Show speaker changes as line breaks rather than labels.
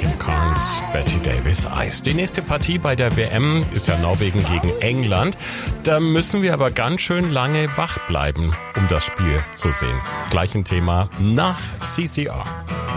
Tim Carnes, Betty Davis, Ice. Die nächste Partie bei der WM ist ja Norwegen gegen England. Da müssen wir aber ganz schön lange wach bleiben, um das Spiel zu sehen. Gleich ein Thema nach CCR.